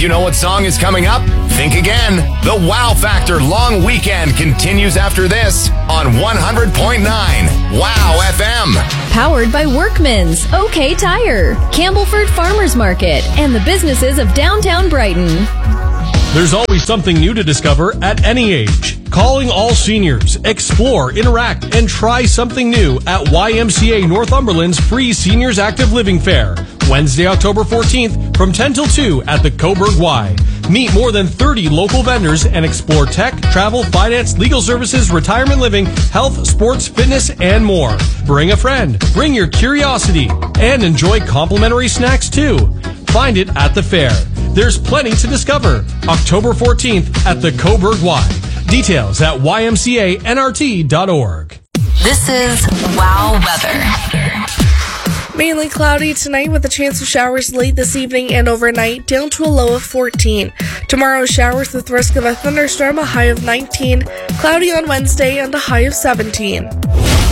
you know what song is coming up? Think again. The Wow Factor Long Weekend continues after this on 100.9 Wow FM. Powered by Workman's, OK Tire, Campbellford Farmers Market, and the businesses of downtown Brighton. There's always something new to discover at any age. Calling all seniors. Explore, interact, and try something new at YMCA Northumberland's free Seniors Active Living Fair. Wednesday, October 14th from 10 till 2 at the Coburg Y. Meet more than 30 local vendors and explore tech, travel, finance, legal services, retirement living, health, sports, fitness, and more. Bring a friend, bring your curiosity, and enjoy complimentary snacks too. Find it at the fair. There's plenty to discover. October 14th at the Coburg Y. Details at ymcanrt.org. This is Wow Weather. Mainly cloudy tonight with a chance of showers late this evening and overnight, down to a low of 14. Tomorrow, showers with risk of a thunderstorm, a high of 19. Cloudy on Wednesday and a high of 17.